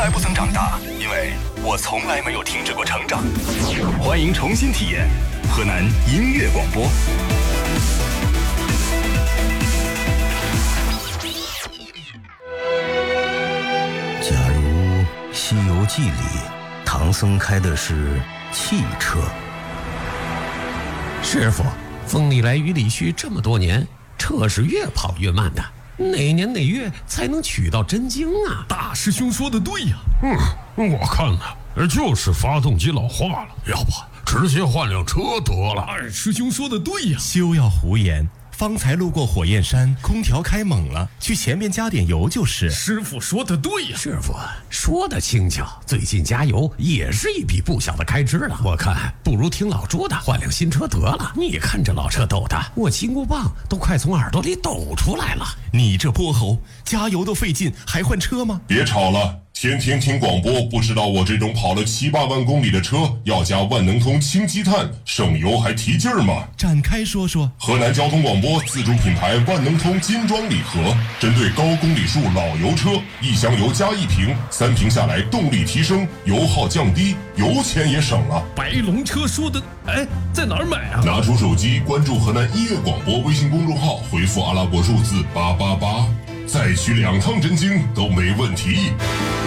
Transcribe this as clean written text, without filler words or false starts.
来不曾长大，因为我从来没有停止过成长。欢迎重新体验河南音乐广播。 假如《西游记》里唐僧开的是汽车， 师傅，风里来雨里去这么多年，车是越跑越慢的，哪年哪月才能取到真经啊？ 大师兄说的对呀。我看呢，就是发动机老化了，要不直接换辆车得了。二师兄说的对呀。 休要胡言，方才路过火焰山，空调开猛了，去前面加点油就是。 师傅说的对呀。 师傅说的轻巧，最近加油也是一笔不小的开支了。我看不如听老朱的，换辆新车得了。你看这老车抖的，我金箍棒都快从耳朵里抖出来了。 你这泼猴，加油都费劲，还换车吗？ 别吵了，天天听广播，不知道我这种跑了7、8万公里的车要加万能通氢积碳，省油还提劲儿吗？ 展开说说。 河南交通广播自主品牌万能通金装礼盒，针对高公里数老油车，1箱油加1瓶，3瓶下来动力提升，油耗降低，油钱也省了。 白龙车说的，在哪儿买啊？ 拿出手机关注河南音乐广播微信公众号，回复阿拉伯数字888，再取2趟真经都没问题。